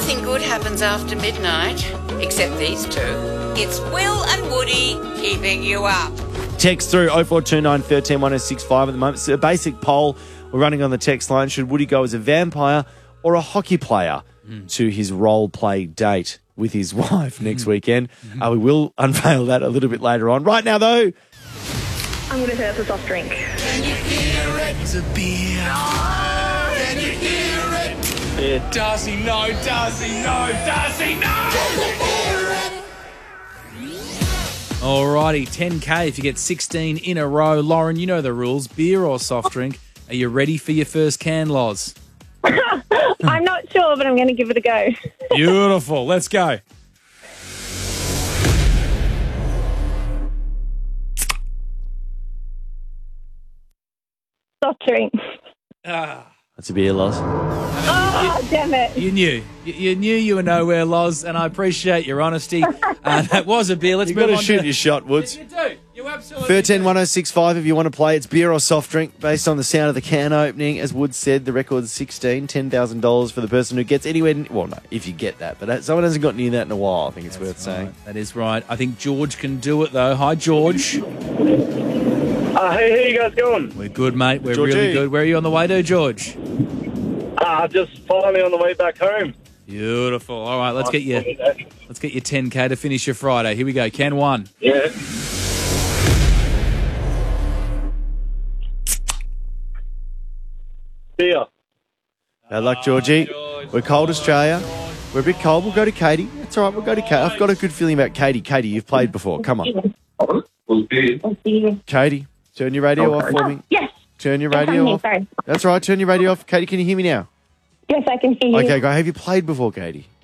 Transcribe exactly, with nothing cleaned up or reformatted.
Nothing good happens after midnight, except these two. It's Will and Woody keeping you up. Text through oh four two nine, one three, one oh six five at the moment. It's a basic poll we're running on the text line. Should Woody go as a vampire or a hockey player mm. to his role play date with his wife next mm. weekend? Mm-hmm. Uh, we will unveil that a little bit later on. Right now, though, I'm going to say it's a soft drink. Can you hear it? It's a beer. No! Can you hear it? Yeah. Darcy, no. Darcy, no. Darcy, no! Alrighty, ten K if you get sixteen in a row. Lauren, you know the rules. Beer or soft drink? Are you ready for your first can, Loz? I'm not sure, but I'm going to give it a go. Beautiful. Let's go. Soft drink. Ah. That's a beer, Loz. Oh, damn it. You knew. You, you knew you were nowhere, Loz, and I appreciate your honesty. Uh, that was a beer. Let's You've move got to on shoot to... your shot, Woods. You do. You absolutely thirteen do. one oh six five if you want to play. It's beer or soft drink based on the sound of the can opening. As Woods said, the record's sixteen, ten thousand dollars for the person who gets anywhere. Well, no, if you get that. But someone hasn't got near that in a while, I think it's That's worth right. saying. That is right. I think George can do it, though. Hi, George. Uh, hey, how you guys going? We're good, mate. We're Georgie. really good. Where are you on the way to, George? Uh, just finally on the way back home. Beautiful. All right, let's get you. Let's get you ten K to finish your Friday. Here we go. Can one. Yeah. Beer. Bad luck, Georgie. George. We're cold, Australia. We're a bit cold. We'll go to Katie. That's all right. We'll go to Katie. I've got a good feeling about Katie. Katie, you've played before. Come on. Katie, turn your radio off for me. Yes. Turn your Yes, radio I'm here, off. sorry. That's all right. Turn your radio off. Katie, can you hear me now? Yes, I can hear you. Okay, go. Have you played before, Katie?